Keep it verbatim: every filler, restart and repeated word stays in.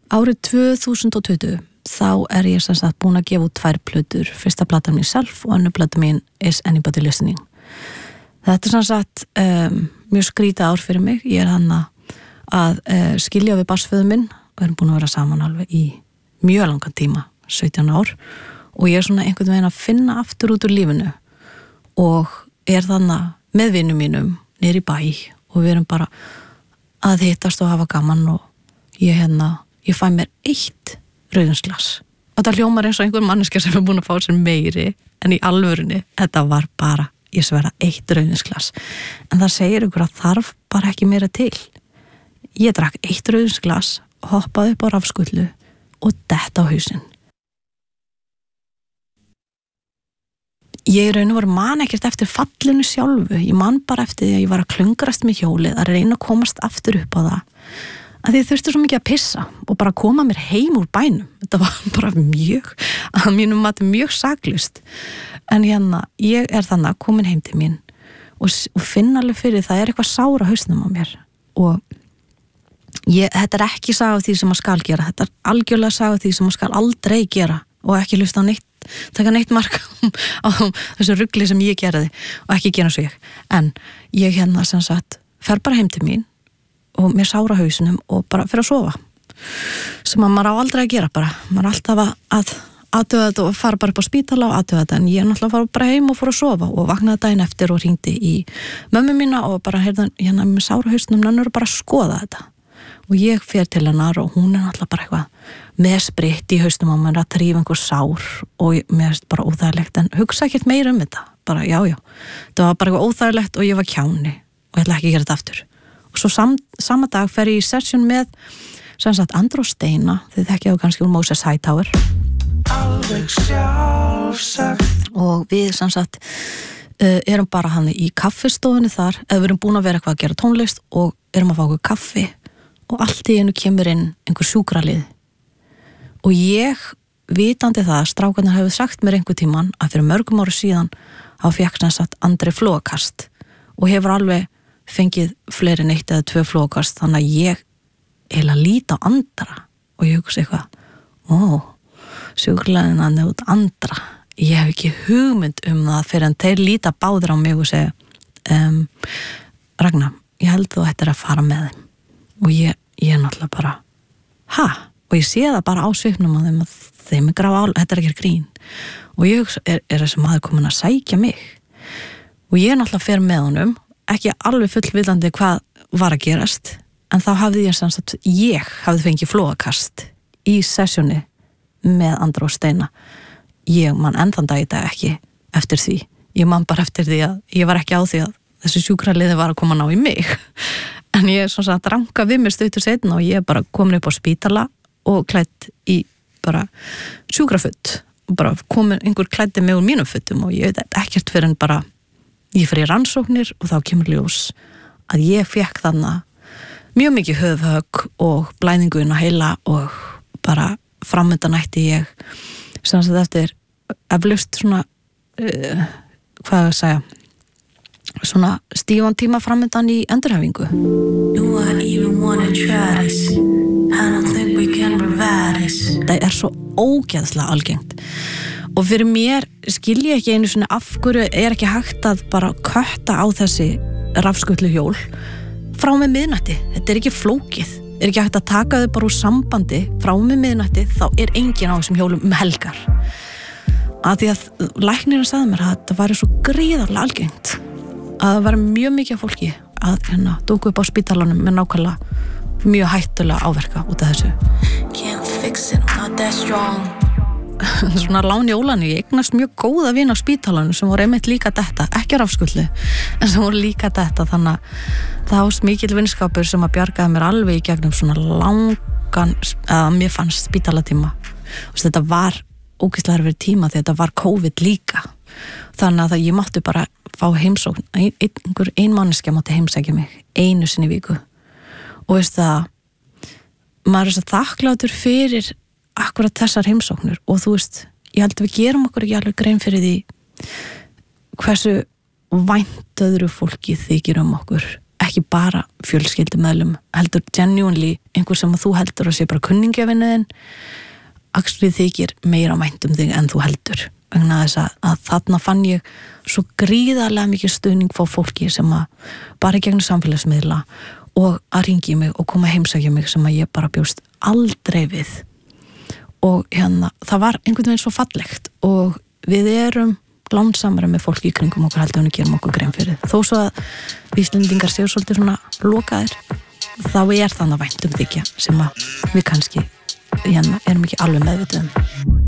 árið tvö þúsund tuttugu þá er ég sem sagt búin að gefa út tvær plötur, fyrsta platan mín Self og önnur platan mín Is Anybody Listening. Þetta er sem sagt um, mjög skrítið ár fyrir mig. Ég er hann að uh, skilja við barsföðu minn og erum búin að vera saman alveg í mjög langan tíma, sautján ár, og ég er svona einhvern veginn að finna aftur út úr lífinu og er þannig með vinum mínum niður í bæ og við erum bara að hittast og hafa gaman og ég hérna, ég fæ mér eitt rauðinsglas. Þetta hljómar eins og einhver manneskja sem er búin að fá sér meiri en í alvörunni, þetta var bara, ég sverða, eitt rauðinsglas. En það segir ykkur að þarf bara ekki meira til. Ég drakk eitt rauðinsglas, hoppaði upp á rafskullu og detta á hausinn. Ég raun og veru man ekkert eftir fallinu sjálfu, ég man bara eftir því að ég var að klöngrast með hjólið, að reyna að komast aftur upp á það, að ég þurfti svo mikið að pissa og bara koma mér heim úr bænum. Þetta var bara mjög, að mínum mati mjög saklaust. En hérna, ég er þannig að komin heim til mín og, og finna alveg fyrir það er eitthvað sára hausnum á mér og ég, þetta er ekki saga af því sem maður skal gera, þetta er algjörlega saga af því sem maður skal aldrei gera og ekki hlusta á neitt, taka neitt mark á þessu rugli sem ég geraði og ekki gera svo ég. En ég hérna sem sagt fer bara heim til mín og mér sára hausinum og bara fyrir að sofa sem að maður á aldrei að gera bara, maður er alltaf að, að aðtöða þetta og fara bara upp á spítala og aðtöða þetta, en ég náttúrulega fara bara heim og fór að sofa og vaknaði daginn eftir og hringdi í mömmu mína og bara heyrði hérna með sára hausinum, hann eru bara að skoða þetta og ég fer til hennar og hún er náttúrulega bara eitthvað með spritt í hausnum á mér að trífa einhver sár og ég, mér finnst bara óþægilegt en hugsa ekkert meira um þetta, bara já já þetta var bara eitthvað óþægilegt og ég var kjáni og ég ætla ekki að gera þetta aftur. Og svo sam, sama dag fer ég í session með sem sagt Andró Steina, þið þekkjaðu kannski úr Moses Hightower og við sem sagt uh, erum bara hann í kaffistofunni þar eða við erum búin að vera eitthvað að gera tónlist og erum að fá okkur kaffi og allt í einu kemur inn einhver sjúkralið og ég vitandi það að strákarnir hefur sagt mér einhver tíman að fyrir mörgum ára síðan þá fékk sem sagt Andri flóakast og hefur alveg fengið fleiri neitt eða tvö flókast þannig að ég heila líta á Andra og ég hugsa eitthvað ó, sjúkraliðin hann er út Andra ég hef ekki hugmynd um það fyrir en þeir líta báðir á mig og segja um, Ragnar, ég held þú ættir að fara með þeim og ég, ég er náttúrulega bara ha? Og ég sé það bara á svipnum á þeim að þeim er graf álega, þetta er ekki grín og ég hugsa, er, er þessi maður komin að sækja mig og ég er náttúrulega fyrir með honum ekki alveg fullvitandi hvað var að gerast en þá hafði ég sem sagt ég hafði fengið flóakast í sessjóni með Andró Steina ég man enn þann dag í dag ekki eftir því, ég man bara eftir því að ég var ekki á því að þessi sjúkraliði var að koma að ná í mig en ég er svona að ranka við mér stuttur seinna og ég er bara komin upp á spítala og klætt í bara sjúkrafutt og bara komin einhver klæddi mig úr mínum futtum og ég veit ekkert fyrir en bara ég fyrir rannsóknir og þá kemur ljós að ég fekk þannig mjög mikið höfhögg og blæðingun að heila og bara framöndan ætti ég sem að eftir eflaust svona uh, hvað að segja svona stífan tíma framöndan í endurhæfingu. Do I even wanna try this? I don't think we can provide this. Það er svo ógeðslega algengt og fyrir mér skil ég ekki einu svona af hverju er ekki hægt að bara kötta á þessi rafskutlu hjól frá með miðnætti, þetta er ekki flókið er ekki hægt að taka þau bara úr sambandi frá með miðnætti, þá er engin á þessum hjólum um helgar að því að læknirinn sagði mér að þetta væri svo gríðarlega algengt að það væri mjög mikið fólki að hérna dúku upp á spítalanum með nákvæmlega mjög hættulega áverka út af þessu Can't fix it, not that strong svona láni óláni, ég eignast mjög góða vin á spítalanum sem voru einmitt líka detta, ekki á rafskullu en sem voru líka detta, þannig að það ást mikill vinskapur sem að bjargaði mér alveg í gegnum svona langan að mér fannst spítalatíma og þetta var ógeðslega erfiður tíma því þetta var COVID líka þannig að ég mátti bara fá heimsókn ein, einhver einmanneskja mátti heimsækja mig einu sinni í viku og veist það maður er svo þakklátur fyrir akkurat þessar heimsóknir og þú veist, ég held að við gerum okkur ekki alveg grein fyrir því hversu vænt öðru fólki þykir um okkur ekki bara fjölskyldumeðlum, heldur genuinely einhver sem að þú heldur að sé bara kunningjafinniðin, actually þykir meira vænt um þig en þú heldur, vegna þess að, að þarna fann ég svo gríðarlega mikið stuðning frá fólki sem að bara gegnum samfélagsmiðla og að ringi mig og koma að heimsækja mig sem að ég bara bjóst aldrei við. Og hérna, það var einhvern veginn svo fallegt og við erum lánsamara með fólki í kringum okkur heldur en við gerum okkur grein fyrir. Þó svo að Íslendingar séu svolítið svona lokaðir, þá er þannig vænt um þykja sem að við kannski hérna erum ekki alveg meðvituð um.